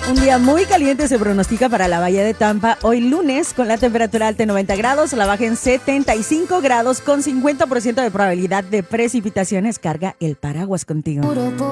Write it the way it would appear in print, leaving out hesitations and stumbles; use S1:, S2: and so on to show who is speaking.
S1: Un día muy caliente se pronostica para la Bahía de Tampa hoy lunes, con la temperatura alta en 90 grados, la baja en 75 grados con 50% de probabilidad de precipitaciones. Carga el paraguas contigo.